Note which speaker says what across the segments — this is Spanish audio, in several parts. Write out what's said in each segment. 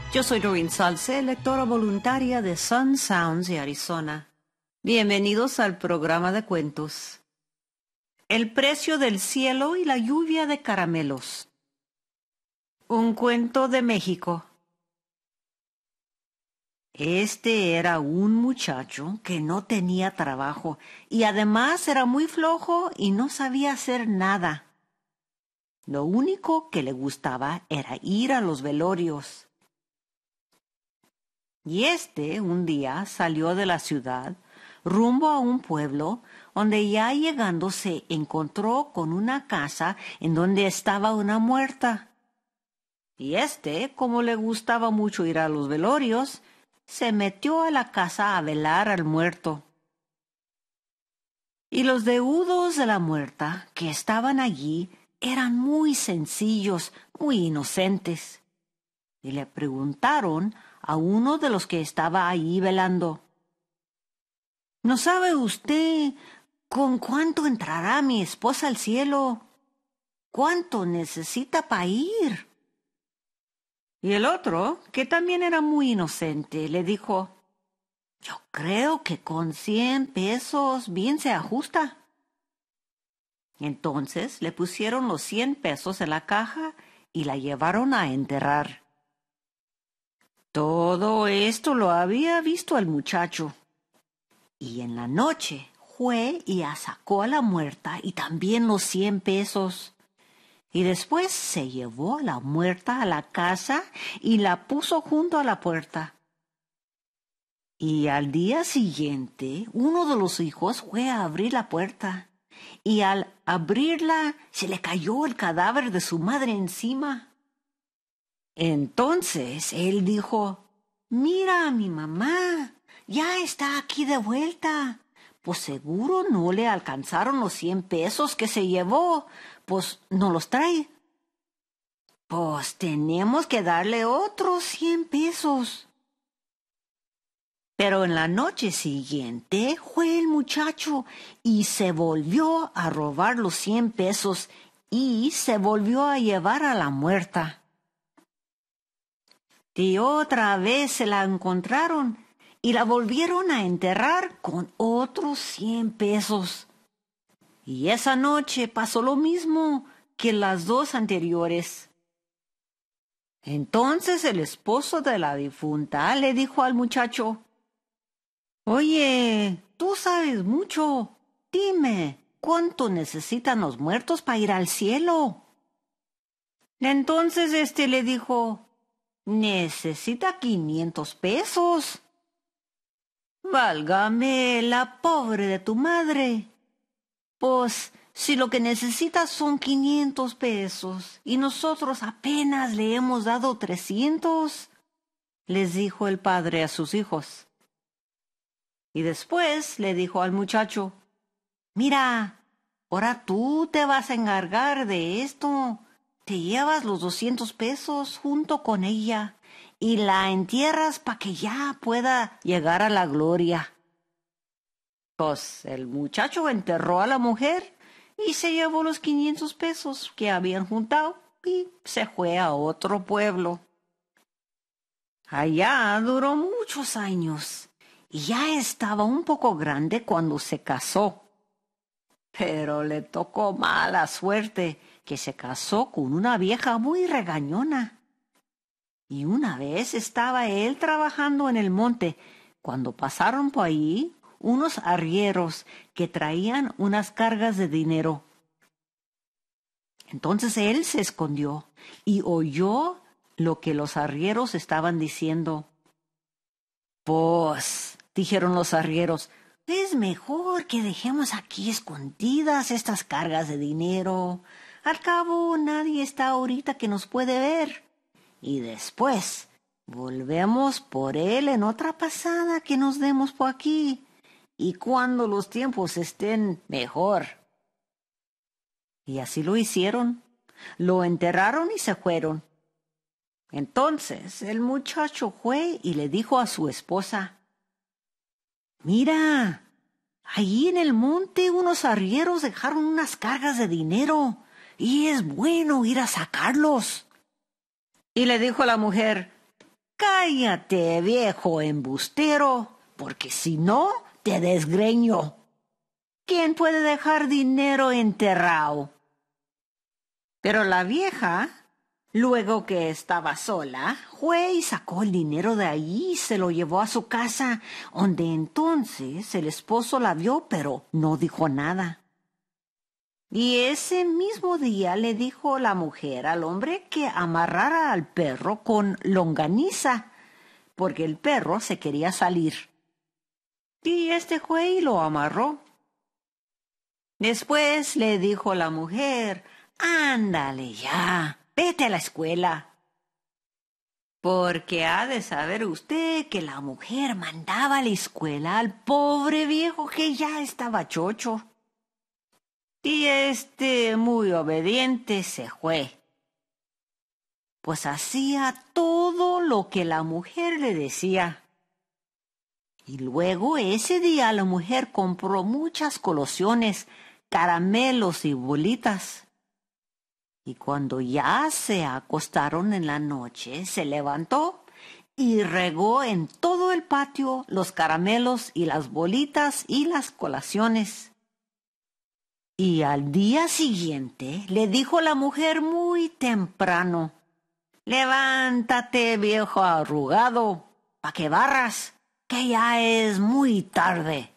Speaker 1: Yo soy Doreen Salce, lectora voluntaria de Sun Sounds de Arizona. Bienvenidos al programa de cuentos. El precio del cielo y la lluvia de caramelos. Un cuento de México. Este era un muchacho que no tenía trabajo y además era muy flojo y no sabía hacer nada. Lo único que le gustaba era ir a los velorios. Y un día salió de la ciudad rumbo a un pueblo donde ya llegando se encontró con una casa en donde estaba una muerta. Y como le gustaba mucho ir a los velorios, se metió a la casa a velar al muerto. Y los deudos de la muerta que estaban allí eran muy sencillos, muy inocentes. Y le preguntaron a uno de los que estaba ahí velando: ¿No sabe usted con cuánto entrará mi esposa al cielo? ¿Cuánto necesita para ir? Y el otro, que también era muy inocente, le dijo: Yo creo que con 100 pesos bien se ajusta. Entonces le pusieron los 100 pesos en la caja y la llevaron a enterrar. Todo esto lo había visto el muchacho. Y en la noche fue y sacó a la muerta y también los 100 pesos. Y después se llevó a la muerta a la casa y la puso junto a la puerta. Y al día siguiente, uno de los hijos fue a abrir la puerta. Y al abrirla, se le cayó el cadáver de su madre encima. Entonces él dijo: Mira, mi mamá ya está aquí de vuelta. Pues seguro no le alcanzaron los 100 pesos que se llevó. Pues no los trae. Pues tenemos que darle otros 100 pesos. Pero en la noche siguiente fue el muchacho y se volvió a robar los 100 pesos y se volvió a llevar a la muerta. Y otra vez se la encontraron y la volvieron a enterrar con otros 100 pesos. Y esa noche pasó lo mismo que las dos anteriores. Entonces el esposo de la difunta le dijo al muchacho: Oye, tú sabes mucho. Dime, ¿cuánto necesitan los muertos para ir al cielo? Entonces le dijo: Necesita 500 pesos. Válgame la pobre de tu madre. Pues si lo que necesitas son 500 pesos y nosotros apenas le hemos dado 300, les dijo el padre a sus hijos. Y después le dijo al muchacho: Mira, ahora tú te vas a encargar de esto. Te llevas los 200 pesos junto con ella y la entierras para que ya pueda llegar a la gloria. Pues el muchacho enterró a la mujer y se llevó los 500 pesos que habían juntado y se fue a otro pueblo. Allá duró muchos años y ya estaba un poco grande cuando se casó. Pero le tocó mala suerte, que se casó con una vieja muy regañona. Y una vez estaba él trabajando en el monte, cuando pasaron por ahí unos arrieros que traían unas cargas de dinero. Entonces él se escondió y oyó lo que los arrieros estaban diciendo. Pues, dijeron los arrieros, es mejor que dejemos aquí escondidas estas cargas de dinero. Al cabo, nadie está ahorita que nos puede ver. Y después volvemos por él en otra pasada que nos demos por aquí. Y cuando los tiempos estén mejor. Y así lo hicieron. Lo enterraron y se fueron. Entonces el muchacho fue y le dijo a su esposa: Mira, allí en el monte unos arrieros dejaron unas cargas de dinero y es bueno ir a sacarlos. Y le dijo a la mujer: Cállate, viejo embustero, porque si no, te desgreño. ¿Quién puede dejar dinero enterrado? Pero la vieja, luego que estaba sola, fue y sacó el dinero de allí y se lo llevó a su casa, donde entonces el esposo la vio, pero no dijo nada. Y ese mismo día le dijo la mujer al hombre que amarrara al perro con longaniza, porque el perro se quería salir. Y este fue y lo amarró. Después le dijo la mujer: ándale ya, vete a la escuela. Porque ha de saber usted que la mujer mandaba a la escuela al pobre viejo que ya estaba chocho. Y muy obediente, se fue. Pues hacía todo lo que la mujer le decía. Y luego ese día la mujer compró muchas colaciones, caramelos y bolitas. Y cuando ya se acostaron en la noche, se levantó y regó en todo el patio los caramelos y las bolitas y las colaciones. Y al día siguiente le dijo la mujer muy temprano: levántate, viejo arrugado, pa' que barras, que ya es muy tarde.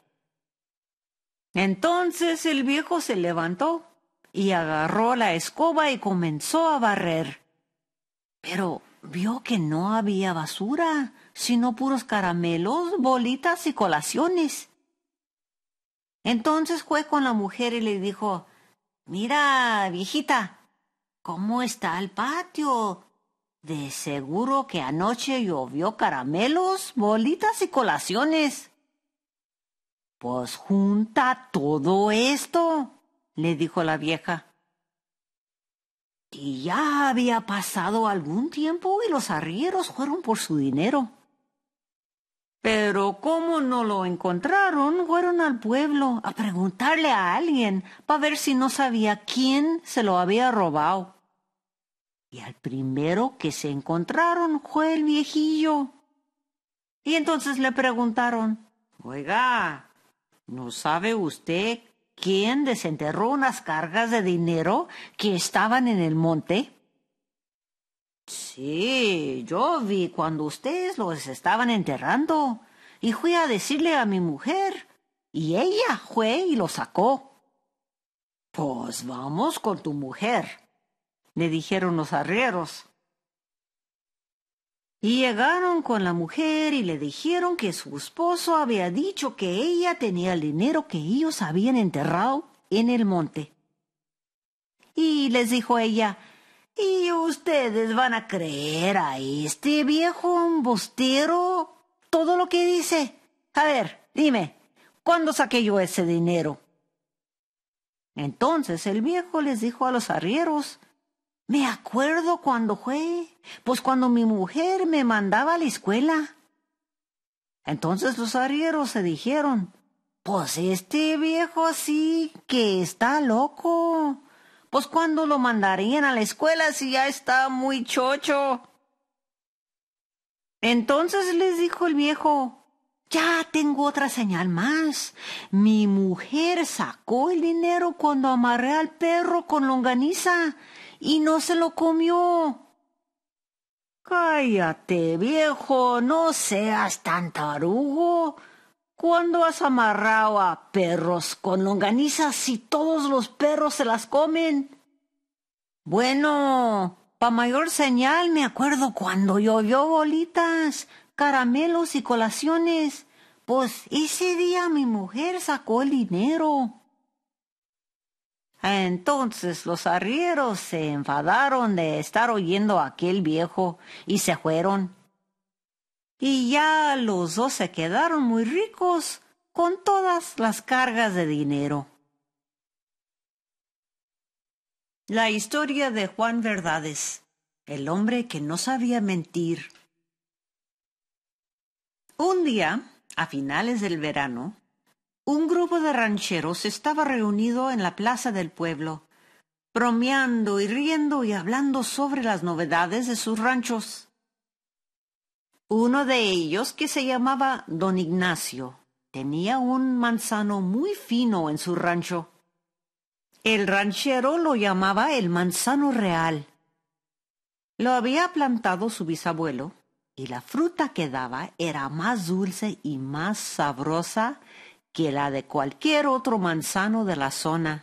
Speaker 1: Entonces el viejo se levantó y agarró la escoba y comenzó a barrer. Pero vio que no había basura, sino puros caramelos, bolitas y colaciones. Entonces fue con la mujer y le dijo: mira, viejita, ¿cómo está el patio? De seguro que anoche llovió caramelos, bolitas y colaciones. Pues junta todo esto, le dijo la vieja. Y ya había pasado algún tiempo y los arrieros fueron por su dinero. Pero como no lo encontraron, fueron al pueblo a preguntarle a alguien para ver si no sabía quién se lo había robado. Y al primero que se encontraron fue el viejillo. Y entonces le preguntaron: oiga, ¿no sabe usted quién desenterró unas cargas de dinero que estaban en el monte? Sí, yo vi cuando ustedes los estaban enterrando y fui a decirle a mi mujer y ella fue y lo sacó. Pues vamos con tu mujer, le dijeron los arrieros. Y llegaron con la mujer y le dijeron que su esposo había dicho que ella tenía el dinero que ellos habían enterrado en el monte. Y les dijo ella: ¿y ustedes van a creer a este viejo embustero todo lo que dice? A ver, dime, ¿cuándo saqué yo ese dinero? Entonces el viejo les dijo a los arrieros: me acuerdo cuando fue, pues cuando mi mujer me mandaba a la escuela. Entonces los arrieros se dijeron: pues este viejo sí que está loco. Pues ¿cuándo lo mandarían a la escuela si ya está muy chocho? Entonces les dijo el viejo: ya tengo otra señal más. Mi mujer sacó el dinero cuando amarré al perro con longaniza y no se lo comió. Cállate, viejo, no seas tan tarugo. ¿Cuándo has amarrado a perros con longaniza si todos los perros se las comen? Bueno, pa' mayor señal me acuerdo cuando llovió bolitas, caramelos y colaciones. Pues ese día mi mujer sacó el dinero. Entonces los arrieros se enfadaron de estar oyendo a aquel viejo y se fueron. Y ya los dos se quedaron muy ricos con todas las cargas de dinero. La historia de Juan Verdades, el hombre que no sabía mentir. Un día, a finales del verano, un grupo de rancheros estaba reunido en la plaza del pueblo, bromeando y riendo y hablando sobre las novedades de sus ranchos. Uno de ellos, que se llamaba Don Ignacio, tenía un manzano muy fino en su rancho. El ranchero lo llamaba el manzano real. Lo había plantado su bisabuelo, y la fruta que daba era más dulce y más sabrosa que la de cualquier otro manzano de la zona.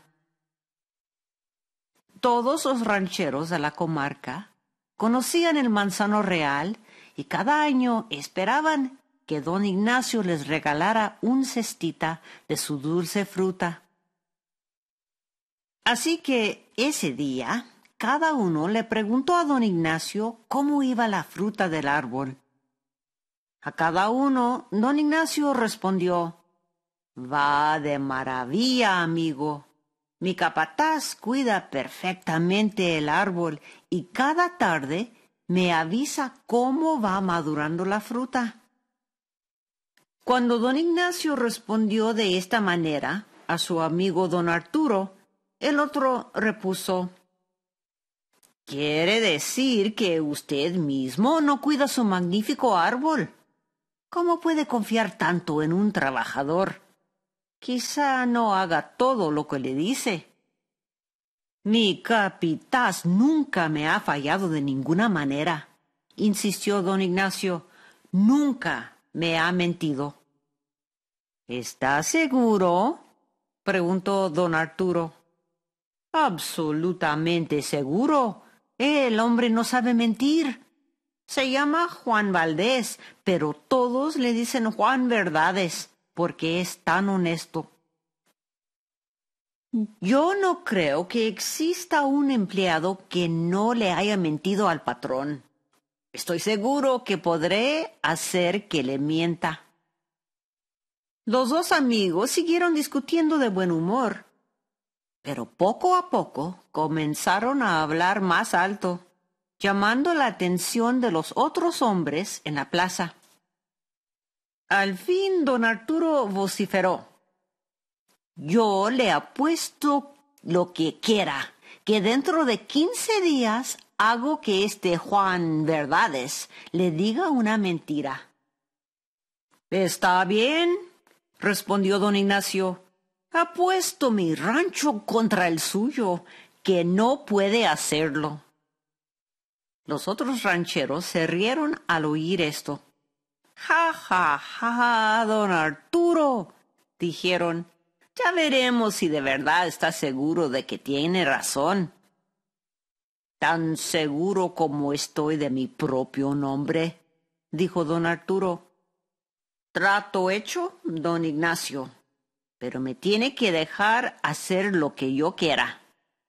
Speaker 1: Todos los rancheros de la comarca conocían el manzano real y cada año esperaban que don Ignacio les regalara un cestita de su dulce fruta. Así que ese día cada uno le preguntó a don Ignacio cómo iba la fruta del árbol. A cada uno don Ignacio respondió: «Va de maravilla, amigo. Mi capataz cuida perfectamente el árbol y cada tarde me avisa cómo va madurando la fruta». Cuando don Ignacio respondió de esta manera a su amigo don Arturo, el otro repuso: «¿Quiere decir que usted mismo no cuida su magnífico árbol? ¿Cómo puede confiar tanto en un trabajador? Quizá no haga todo lo que le dice». «Mi capataz nunca me ha fallado de ninguna manera», insistió don Ignacio. «Nunca me ha mentido». «¿Está seguro?», preguntó don Arturo. «Absolutamente seguro. El hombre no sabe mentir. Se llama Juan Valdés, pero todos le dicen Juan Verdades, porque es tan honesto». «Yo no creo que exista un empleado que no le haya mentido al patrón. Estoy seguro que podré hacer que le mienta». Los dos amigos siguieron discutiendo de buen humor, pero poco a poco comenzaron a hablar más alto, llamando la atención de los otros hombres en la plaza. Al fin don Arturo vociferó: «Yo le apuesto lo que quiera, que dentro de 15 días hago que este Juan Verdades le diga una mentira». «Está bien», respondió don Ignacio. «Apuesto mi rancho contra el suyo, que no puede hacerlo». Los otros rancheros se rieron al oír esto. «Ja, ja, ja, don Arturo», dijeron. «Ya veremos si de verdad está seguro de que tiene razón». «Tan seguro como estoy de mi propio nombre», dijo don Arturo. «Trato hecho, don Ignacio, pero me tiene que dejar hacer lo que yo quiera».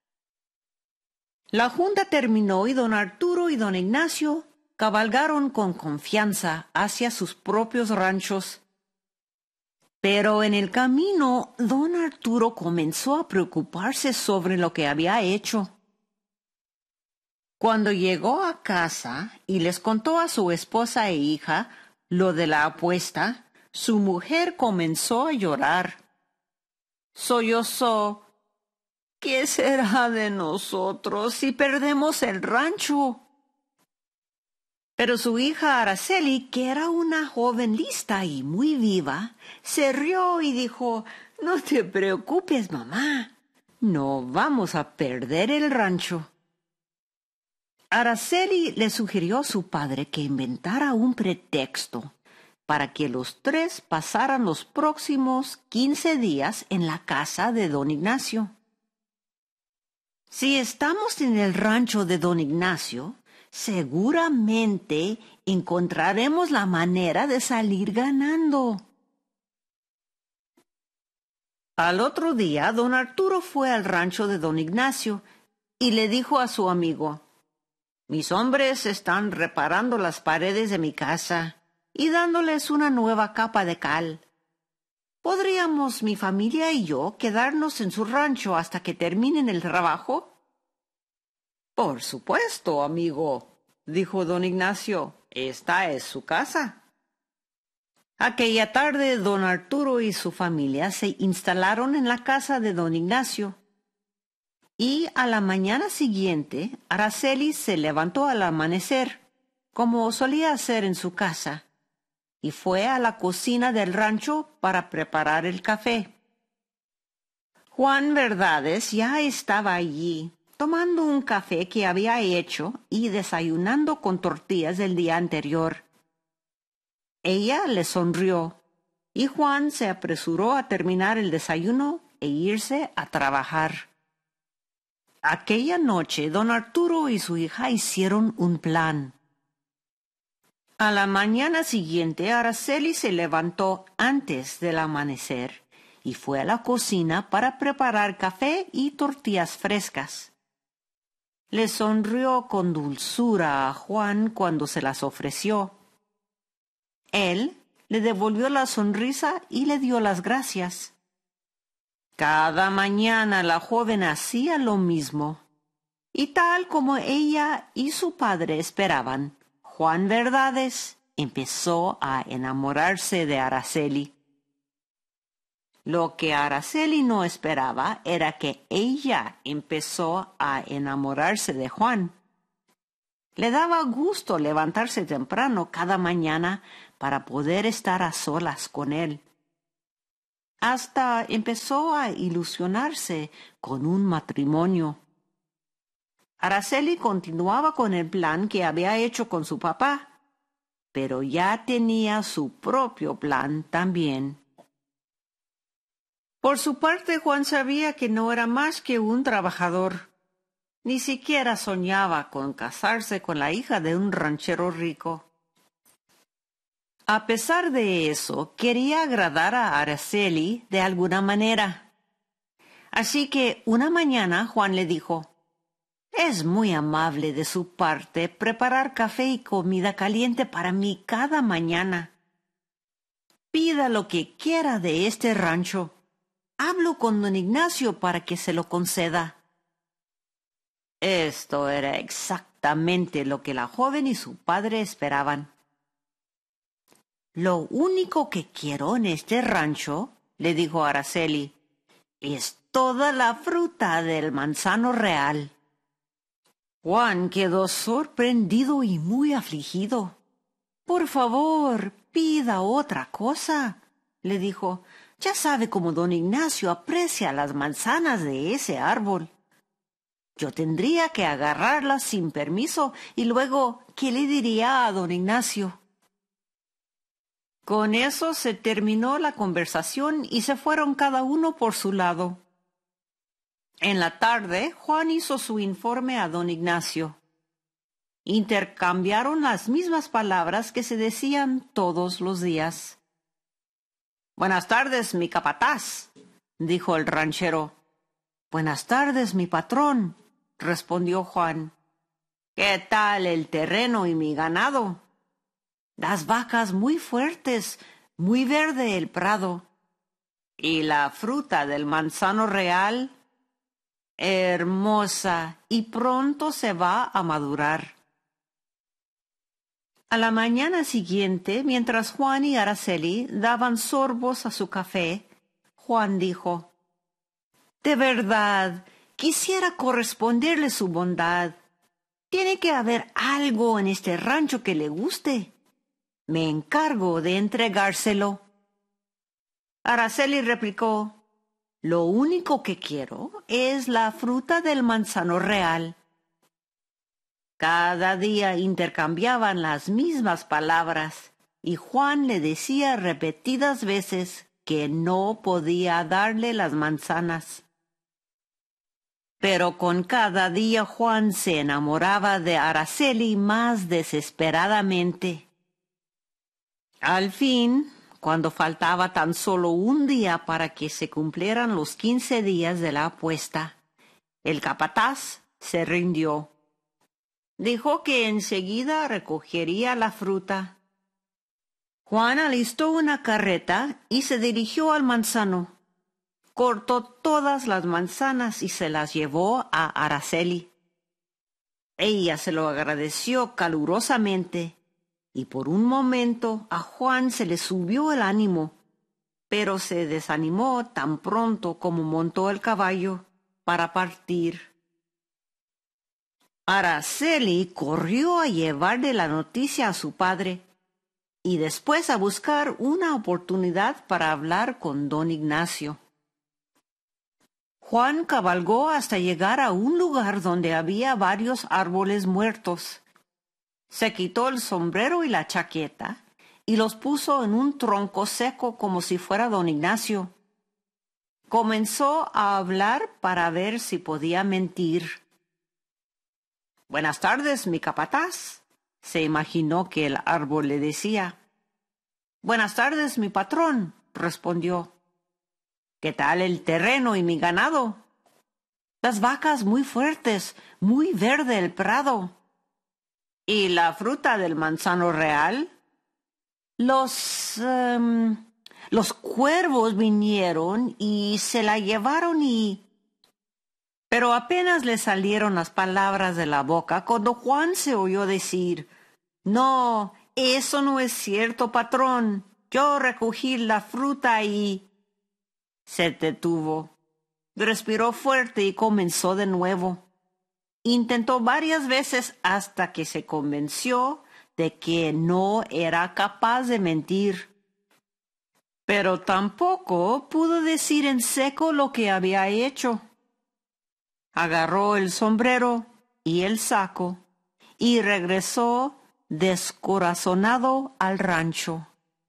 Speaker 1: La junta terminó y don Arturo y don Ignacio cabalgaron con confianza hacia sus propios ranchos. Pero en el camino don Arturo comenzó a preocuparse sobre lo que había hecho. Cuando llegó a casa y les contó a su esposa e hija lo de la apuesta, su mujer comenzó a llorar. Sollozó: «¿Qué será de nosotros si perdemos el rancho?». Pero su hija Araceli, que era una joven lista y muy viva, se rió y dijo: «No te preocupes, mamá. No vamos a perder el rancho». Araceli le sugirió a su padre que inventara un pretexto para que los tres pasaran los próximos 15 días en la casa de don Ignacio. «Si estamos en el rancho de don Ignacio, seguramente encontraremos la manera de salir ganando». Al otro día, don Arturo fue al rancho de don Ignacio y le dijo a su amigo: «Mis hombres están reparando las paredes de mi casa y dándoles una nueva capa de cal. ¿Podríamos mi familia y yo quedarnos en su rancho hasta que terminen el trabajo?» «Por supuesto, amigo», dijo don Ignacio. «Esta es su casa». Aquella tarde don Arturo y su familia se instalaron en la casa de don Ignacio. Y a la mañana siguiente Araceli se levantó al amanecer, como solía hacer en su casa, y fue a la cocina del rancho para preparar el café. Juan Verdades ya estaba allí, tomando un café que había hecho y desayunando con tortillas del día anterior. Ella le sonrió, y Juan se apresuró a terminar el desayuno e irse a trabajar. Aquella noche, don Arturo y su hija hicieron un plan. A la mañana siguiente, Araceli se levantó antes del amanecer y fue a la cocina para preparar café y tortillas frescas. Le sonrió con dulzura a Juan cuando se las ofreció. Él le devolvió la sonrisa y le dio las gracias. Cada mañana la joven hacía lo mismo, y tal como ella y su padre esperaban, Juan Verdades empezó a enamorarse de Araceli. Lo que Araceli no esperaba era que ella empezó a enamorarse de Juan. Le daba gusto levantarse temprano cada mañana para poder estar a solas con él. Hasta empezó a ilusionarse con un matrimonio. Araceli continuaba con el plan que había hecho con su papá, pero ya tenía su propio plan también. Por su parte, Juan sabía que no era más que un trabajador. Ni siquiera soñaba con casarse con la hija de un ranchero rico. A pesar de eso, quería agradar a Araceli de alguna manera. Así que una mañana Juan le dijo: «Es muy amable de su parte preparar café y comida caliente para mí cada mañana. Pida lo que quiera de este rancho. Hablo con don Ignacio para que se lo conceda». Esto era exactamente lo que la joven y su padre esperaban. «Lo único que quiero en este rancho», le dijo Araceli, «es toda la fruta del manzano real». Juan quedó sorprendido y muy afligido. «Por favor, pida otra cosa», le dijo. «Ya sabe cómo don Ignacio aprecia las manzanas de ese árbol. Yo tendría que agarrarlas sin permiso y luego, ¿qué le diría a don Ignacio?». Con eso se terminó la conversación y se fueron cada uno por su lado. En la tarde, Juan hizo su informe a don Ignacio. Intercambiaron las mismas palabras que se decían todos los días. «Buenas tardes, mi capataz», dijo el ranchero. «Buenas tardes, mi patrón», respondió Juan. «¿Qué tal el terreno y mi ganado?». «Las vacas muy fuertes, muy verde el prado». «¿Y la fruta del manzano real?». «Hermosa, y pronto se va a madurar». A la mañana siguiente, mientras Juan y Araceli daban sorbos a su café, Juan dijo: «De verdad, quisiera corresponderle su bondad. Tiene que haber algo en este rancho que le guste. Me encargo de entregárselo». Araceli replicó: «Lo único que quiero es la fruta del manzano real». Cada día intercambiaban las mismas palabras y Juan le decía repetidas veces que no podía darle las manzanas. Pero con cada día Juan se enamoraba de Araceli más desesperadamente. Al fin, cuando faltaba tan solo un día para que se cumplieran los 15 días de la apuesta, el capataz se rindió. Dijo que enseguida recogería la fruta. Juan alistó una carreta y se dirigió al manzano. Cortó todas las manzanas y se las llevó a Araceli. Ella se lo agradeció calurosamente y por un momento a Juan se le subió el ánimo, pero se desanimó tan pronto como montó el caballo para partir. Araceli corrió a llevarle la noticia a su padre y después a buscar una oportunidad para hablar con don Ignacio. Juan cabalgó hasta llegar a un lugar donde había varios árboles muertos. Se quitó el sombrero y la chaqueta y los puso en un tronco seco como si fuera don Ignacio. Comenzó a hablar para ver si podía mentir. «Buenas tardes, mi capataz», se imaginó que el árbol le decía. «Buenas tardes, mi patrón», respondió. «¿Qué tal el terreno y mi ganado?» «Las vacas muy fuertes, muy verde el prado». «¿Y la fruta del manzano real?» Los cuervos vinieron y se la llevaron y... Pero apenas le salieron las palabras de la boca cuando Juan se oyó decir: «No, eso no es cierto, patrón. Yo recogí la fruta y...». Se detuvo, respiró fuerte y comenzó de nuevo. Intentó varias veces hasta que se convenció de que no era capaz de mentir. Pero tampoco pudo decir en seco lo que había hecho. Agarró el sombrero y el saco y regresó descorazonado al rancho.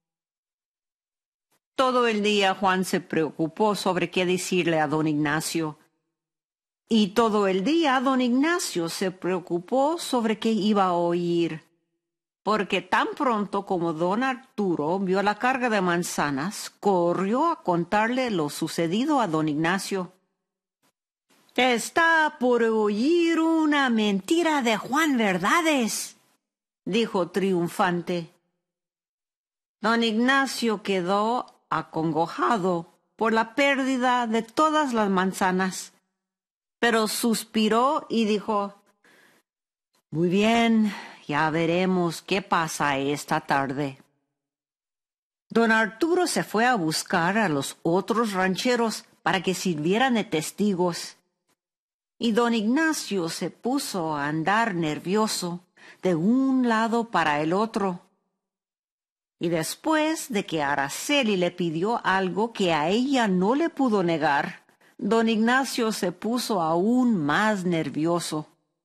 Speaker 1: Todo el día Juan se preocupó sobre qué decirle a don Ignacio. Y todo el día don Ignacio se preocupó sobre qué iba a oír. Porque tan pronto como don Arturo vio la carga de manzanas, corrió a contarle lo sucedido a don Ignacio. «Está por oír una mentira de Juan Verdades», dijo triunfante. Don Ignacio quedó acongojado por la pérdida de todas las manzanas, pero suspiró y dijo: «Muy bien, ya veremos qué pasa esta tarde». Don Arturo se fue a buscar a los otros rancheros para que sirvieran de testigos. Y don Ignacio se puso a andar nervioso de un lado para el otro. Y después de que Araceli le pidió algo que a ella no le pudo negar, don Ignacio se puso aún más nervioso.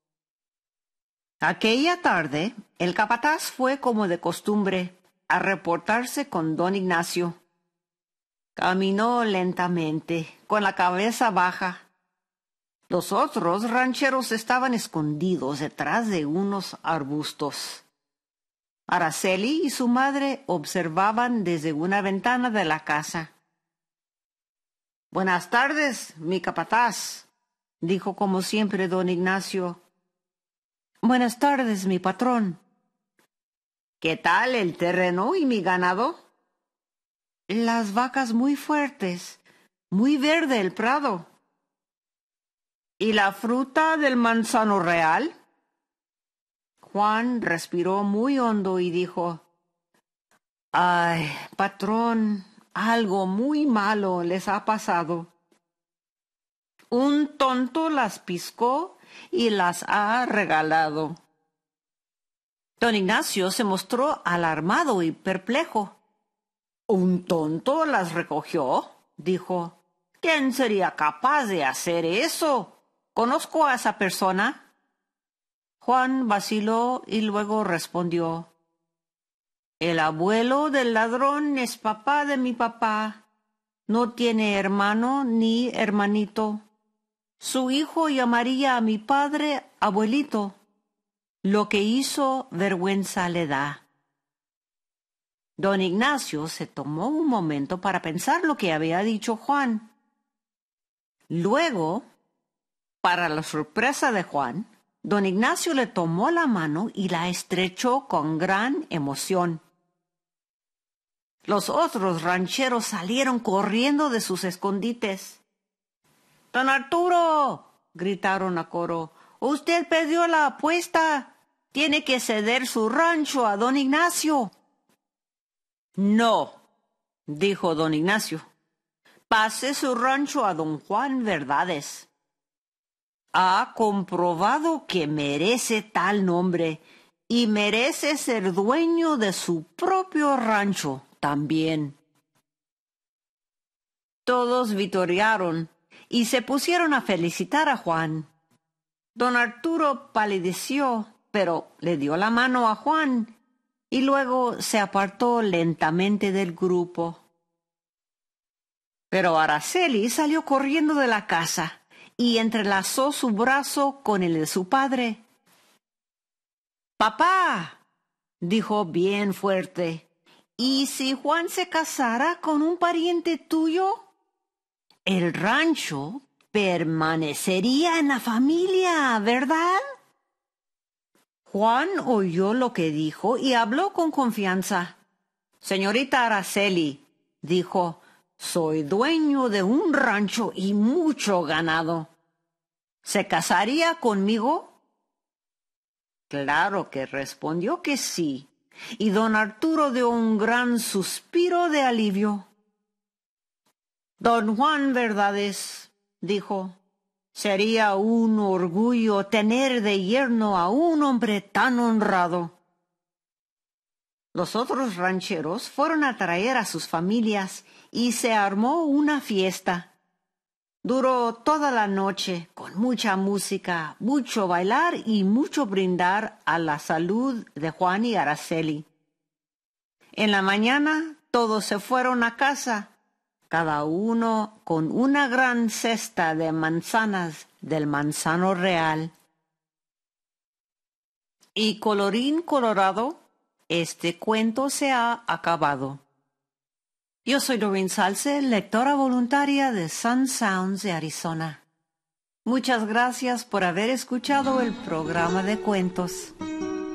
Speaker 1: Aquella tarde, el capataz fue como de costumbre a reportarse con don Ignacio. Caminó lentamente, con la cabeza baja. Los otros rancheros estaban escondidos detrás de unos arbustos. Araceli y su madre observaban desde una ventana de la casa. «Buenas tardes, mi capataz», dijo como siempre don Ignacio. «Buenas tardes, mi patrón». «¿Qué tal el terreno y mi ganado?» «Las vacas muy fuertes, muy verde el prado». «¿Y la fruta del manzano real?» Juan respiró muy hondo y dijo: «Ay, patrón, algo muy malo les ha pasado. Un tonto las piscó y las ha regalado». Don Ignacio se mostró alarmado y perplejo. «¿Un tonto las recogió?», dijo. «¿Quién sería capaz de hacer eso? ¿Conozco a esa persona?» Juan vaciló y luego respondió: «El abuelo del ladrón es papá de mi papá. No tiene hermano ni hermanito. Su hijo llamaría a mi padre abuelito. Lo que hizo vergüenza le da». Don Ignacio se tomó un momento para pensar lo que había dicho Juan. Luego, para la sorpresa de Juan, don Ignacio le tomó la mano y la estrechó con gran emoción. Los otros rancheros salieron corriendo de sus escondites. «Don Arturo», gritaron a coro, «usted perdió la apuesta. Tiene que ceder su rancho a don Ignacio». «No», dijo don Ignacio, «pase su rancho a don Juan Verdades». ha comprobado que merece tal nombre y merece ser dueño de su propio rancho también. Todos vitorearon y se pusieron a felicitar a Juan. Don Arturo palideció, pero le dio la mano a Juan y luego se apartó lentamente del grupo. Pero Araceli salió corriendo de la casa y entrelazó su brazo con el de su padre. «Papá», dijo bien fuerte, «¿y si Juan se casara con un pariente tuyo? El rancho permanecería en la familia, ¿verdad?» Juan oyó lo que dijo y habló con confianza. «Señorita Araceli», dijo, «soy dueño de un rancho y mucho ganado. ¿Se casaría conmigo?» Claro que respondió que sí, y don Arturo dio un gran suspiro de alivio. «Don Juan Verdades», dijo, «sería un orgullo tener de yerno a un hombre tan honrado». Los otros rancheros fueron a traer a sus familias y se armó una fiesta. Duró toda la noche, con mucha música, mucho bailar y mucho brindar a la salud de Juan y Araceli. En la mañana todos se fueron a casa, cada uno con una gran cesta de manzanas del manzano real. Y colorín colorado, este cuento se ha acabado. Yo soy Doreen Salce, lectora voluntaria de Sun Sounds de Arizona. Muchas gracias por haber escuchado el programa de cuentos.